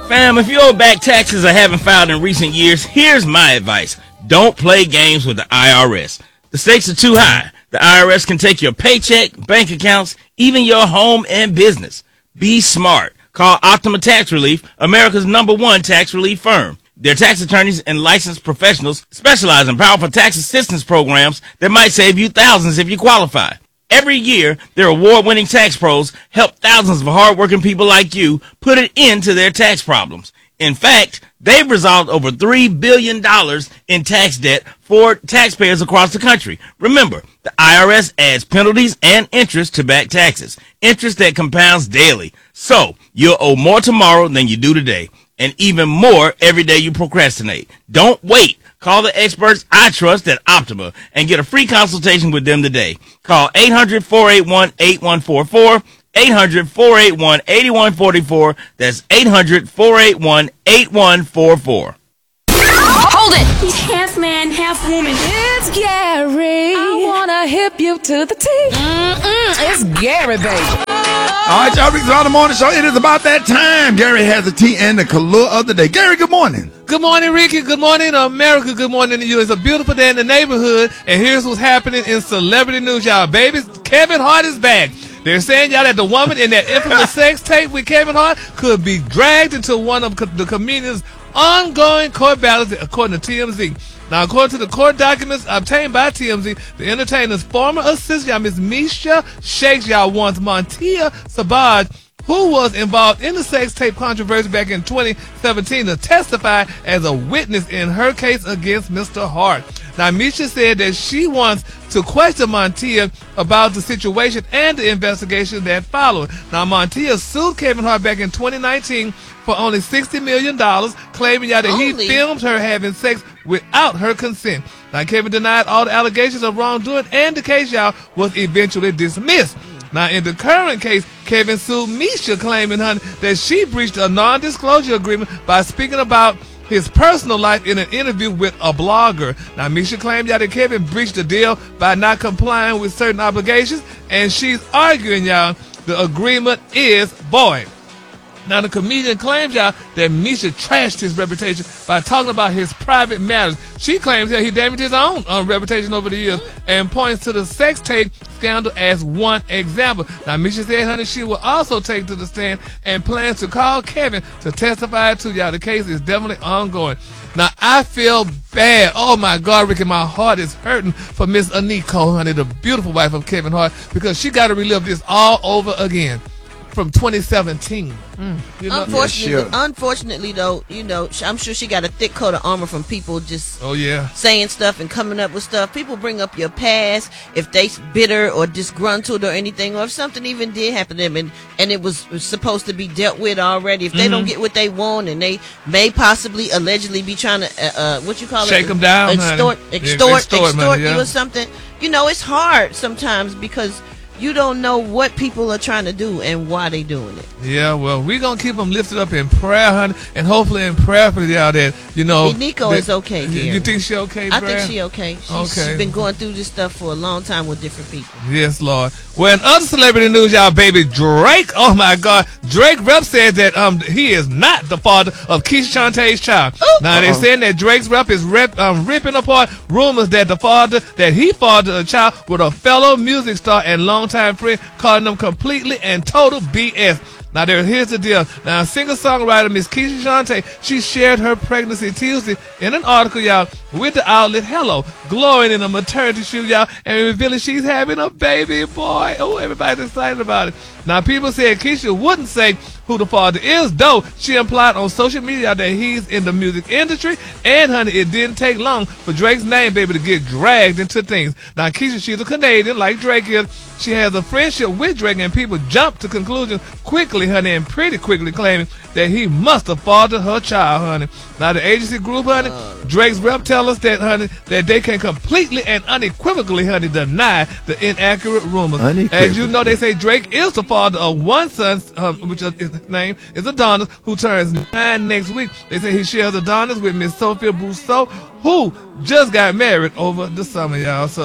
Fam, if you owe back taxes or haven't filed in recent years, here's my advice. Don't play games with the IRS. The stakes are too high. The IRS can take your paycheck, bank accounts, even your home and business. Be smart. Call Optima Tax Relief, America's #1 tax relief firm. Their tax attorneys and licensed professionals specialize in powerful tax assistance programs that might save you thousands if you qualify. Every year, their award-winning tax pros help thousands of hardworking people like you put an end to their tax problems. In fact, they've resolved over $3 billion in tax debt for taxpayers across the country. Remember, the IRS adds penalties and interest to back taxes, interest that compounds daily. So, you'll owe more tomorrow than you do today, and even more every day you procrastinate. Don't wait. Call the experts I trust at Optima and get a free consultation with them today. Call 800-481-8144, 800-481-8144. That's 800-481-8144. Hold it! He's half man, half woman. It's Gary. I wanna hip you to the T. It's Gary, baby. All right, y'all, Rick's Around the Morning Show. It is about that time. Gary has the tea and the color of the day. Gary, good morning. Good morning, Ricky. Good morning, America. Good morning to you. It's a beautiful day in the neighborhood, and here's what's happening in celebrity news, y'all. Baby, Kevin Hart is back. They're saying, y'all, that the woman in that infamous sex tape with Kevin Hart could be dragged into one of the comedian's ongoing court battles, according to TMZ. Now, according to the court documents obtained by TMZ, the entertainer's former assistant, y'all, Miss Misha Shakes, y'all, wants Montia Sabaj, who was involved in the sex tape controversy back in 2017, to testify as a witness in her case against Mr. Hart. Now, Misha said that she wants to question Montia about the situation and the investigation that followed. Now, Montia sued Kevin Hart back in 2019 for only $60 million, claiming that he filmed her having sex without her consent. Now, Kevin denied all the allegations of wrongdoing, and the case, y'all, was eventually dismissed. Now, in the current case, Kevin sued Misha, claiming that she breached a non-disclosure agreement by speaking about his personal life in an interview with a blogger. Now, Misha claimed that Kevin breached the deal by not complying with certain obligations, and she's arguing, y'all, the agreement is void. Now, the comedian claims, y'all, that Misha trashed his reputation by talking about his private matters. She claims that he damaged his own reputation over the years and points to the sex tape scandal as one example. Now, Misha said, she will also take to the stand and plans to call Kevin to testify to y'all. The case is definitely ongoing. Now, I feel bad. Oh, my God, Ricky, my heart is hurting for Miss Aniko, the beautiful wife of Kevin Hart, because she got to relive this all over again from 2017. You know? Unfortunately, though, I'm sure she got a thick coat of armor from people just saying stuff and coming up with stuff. People bring up your past if they bitter or disgruntled or anything, or if something even did happen to them and it was supposed to be dealt with already. If they don't get what they want, and they may possibly allegedly be trying to shake them down, extort money, you or something. It's hard sometimes because you don't know what people are trying to do and why they doing it. Yeah, well, we're going to keep them lifted up in prayer, honey, and hopefully in prayer for y'all that, Nico is okay, Gary. You think she okay, I think she okay. She's been going through this stuff for a long time with different people. Yes, Lord. Well, in other celebrity news, y'all, baby, Drake, oh, my God, Drake rep said that he is not the father of Keisha Shantae's child. Now, they're saying that Drake's rep is ripping apart rumors that he fathered a child with a fellow music star and longtime friend, calling them completely and total BS. Now, here's the deal. Now, singer-songwriter Miss Keisha Shantae, she shared her pregnancy Tuesday in an article, y'all, with the outlet Hello, glowing in a maternity shoot, y'all, and revealing she's having a baby boy. Oh, everybody's excited about it. Now, people said Keisha wouldn't say who the father is, though she implied on social media that he's in the music industry, and, honey, it didn't take long for Drake's name, baby, to get dragged into things. Now, Keisha, she's a Canadian, like Drake is. She has a friendship with Drake, and people jumped to conclusions quickly, honey, and pretty quickly claiming that he must have fathered her child, honey. Now, the agency group, honey, Drake's rep tell us that, honey, that they can completely and unequivocally, honey, deny the inaccurate rumors. As you know, they say Drake is the father of one son, which his name is Adonis, who turns 9 next week. They say he shares Adonis with Miss Sophia Brousseau, who just got married over the summer, y'all. So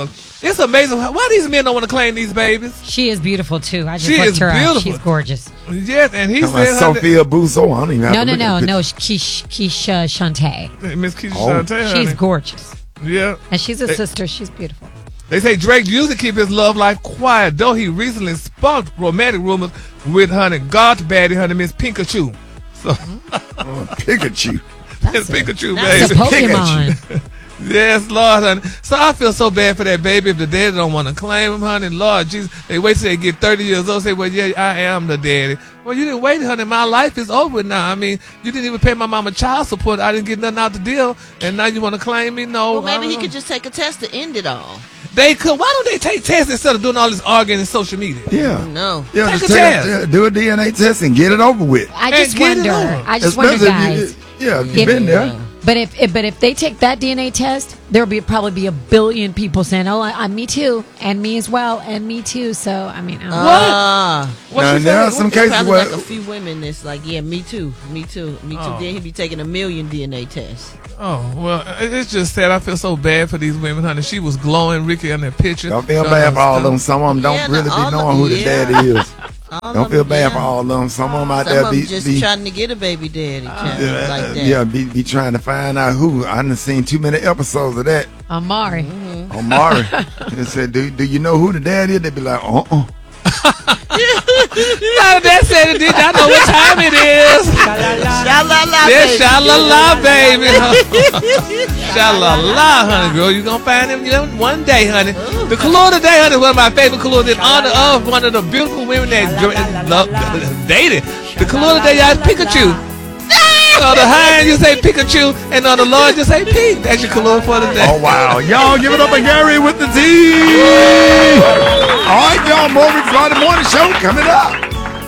It's amazing. Why these men don't want to claim these babies? She is beautiful too. I just She looked is her beautiful. up. She's gorgeous. Yes, and he Come said on, Sophia Busso. I don't even have to look at No. Keisha Shantae. Miss Keisha Shantae, She's honey. gorgeous. Yeah. And she's a sister. She's beautiful. They say Drake usually keep his love life quiet, though he recently sparked romantic rumors with honey goth baddie, honey Miss Pikachu. So Pikachu. Miss Pikachu, That's baby. a Pokemon. Yes, Lord, honey. So I feel so bad for that baby if the daddy don't want to claim him, honey. Lord Jesus, they wait till they get 30 years old, say, well, yeah, I am the daddy. Well, you didn't wait, honey. My life is over now. I mean, you didn't even pay my mama child support. I didn't get nothing out the deal, and now you want to claim me? No. Well, maybe he could just take a test to end it all. They could. Why don't they take tests instead of doing all this arguing in social media? Yeah. No. Yeah, Take just a test. do a DNA test and get it over with. I just get it wonder. on. I just wonder, Especially if guys. you've been there. But if they take that DNA test, there'll probably be a billion people saying, "Oh, me too, and me as well, and me too." So I mean, I don't know. What Now, you there are saying? some cases Probably where like a few women that's like, yeah, me too. Oh. Then he'd be taking 1 million DNA tests. Oh, well, it's just sad. I feel so bad for these women, honey. She was glowing, Ricky, on that picture. Don't feel bad for all of them. Some of them don't Yeah, really all be of knowing who the yeah. daddy is. All Don't of feel them, bad yeah. for all of them. Some of them out Some there of be them just be, trying to get a baby daddy, child, like that. yeah, be trying to find out who. I done seen too many episodes of that. Amari. Omari. They said, do you know who the dad is? They be like, That said it, did y'all know what time it is? Sha-la-la, Yes, baby. sha-la-la, baby. Sha-la-la, honey, girl. You gonna find him one day, honey. The color today, honey, is one of my favorite colors in honor of one of the beautiful women that dated. The color today, y'all, is Pikachu. On the high end, you say Pikachu, and on the low end, you say Pete. That's your color for the day. oh, wow. Y'all give it up to Gary with the T. All right, y'all. More Rick Friday Morning Show coming up.